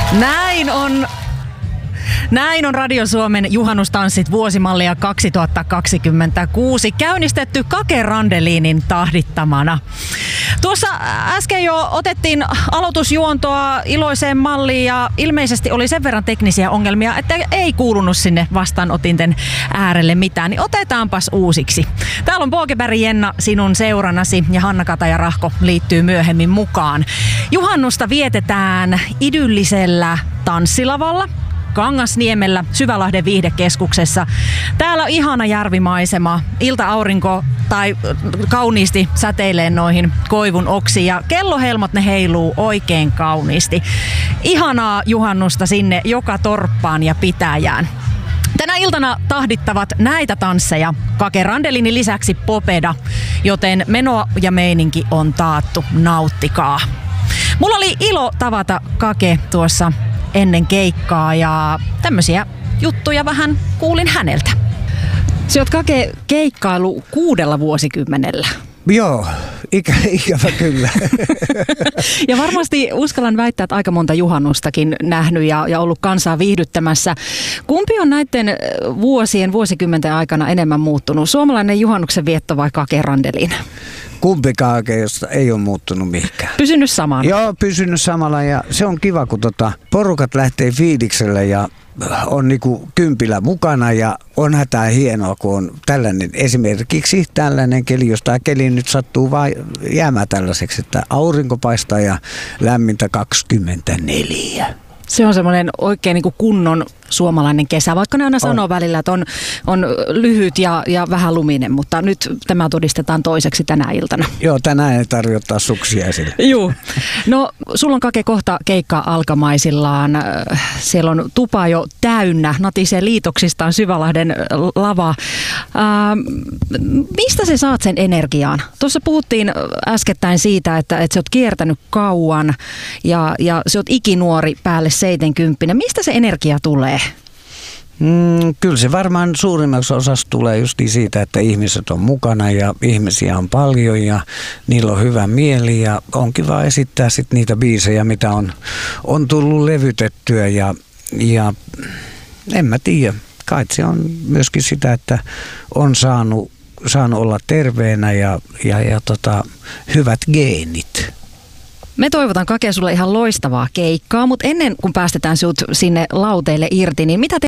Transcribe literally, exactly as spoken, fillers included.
Näin on. Näin on Radio Suomen juhannustanssit vuosimallia kaksituhattakaksikymmentäkuusi käynnistetty Kake Randelinin tahdittamana. Tuossa äsken jo otettiin aloitusjuontoa iloiseen malliin ja ilmeisesti oli sen verran teknisiä ongelmia, että ei kuulunut sinne vastaanotinten äärelle mitään, niin otetaanpas uusiksi. Täällä on Pågeberg Jenna sinun seuranasi ja Hanna Kataja Rahko liittyy myöhemmin mukaan. Juhannusta vietetään idyllisellä tanssilavalla Kangasniemellä Syvälahden viihdekeskuksessa. Täällä on ihana järvimaisema, ilta-aurinko tai kauniisti säteilee noihin koivun oksiin ja kellohelmat ne heiluu oikein kauniisti. Ihanaa juhannusta sinne joka torppaan ja pitäjään. Tänä iltana tahdittavat näitä tansseja Kake Randelinin lisäksi Popeda, joten meno ja meininki on taattu. Nauttikaa. Mulla oli ilo tavata Kake tuossa ennen keikkaa ja tämmöisiä juttuja vähän kuulin häneltä. Sä oot Kake keikkailu kuudella vuosikymmenellä. Joo, ikä, ikävä kyllä. Ja varmasti uskallan väittää, että aika monta juhannustakin nähnyt ja, ja ollut kansaa viihdyttämässä. Kumpi on näiden vuosien, vuosikymmenten aikana enemmän muuttunut? Suomalainen juhannuksen vietto vai Kake Randelin? Kumpikaan ei ole muuttunut mihinkään. Pysynyt samana? Joo, pysynyt samalla ja se on kiva, kun tota, porukat lähtee fiilikselle ja on niinku kympillä mukana ja on hätää hienoa, kun on tällainen esimerkiksi tällainen keli, jos tämä keli nyt sattuu vaan jäämään tällaiseksi, että aurinko paistaa ja lämmintä kaksikymmentäneljä. Se on semmoinen oikein niin kuin kunnon suomalainen kesä, vaikka ne aina sanoo on. välillä, että on, on lyhyt ja, ja vähän luminen, mutta nyt tämä todistetaan toiseksi tänä iltana. Joo, tänään ei tarjota suksia esille. Joo. No, sulla on Kake kohta keikka alkamaisillaan. Siellä on tupa jo täynnä, natisee liitoksistaan Syvälahden lava. Ähm, mistä sä saat sen energiaan? Tuossa puhuttiin äskettäin siitä, että, että sä oot kiertänyt kauan ja, ja sä oot ikinuori päälle seitsemänkymmentä. Mistä se energia tulee? Mm, kyllä se varmaan suurimmaksi osassa tulee just siitä, että ihmiset on mukana ja ihmisiä on paljon ja niillä on hyvä mieli ja on kiva esittää sit niitä biisejä, mitä on, on tullut levytettyä ja, ja en mä tiedä. Kai se on myöskin sitä, että on saanut, saanut olla terveenä ja, ja, ja tota, hyvät geenit. Me toivotan Kake sulle ihan loistavaa keikkaa, mutta ennen kuin päästetään sinut sinne lauteille irti, niin mitä te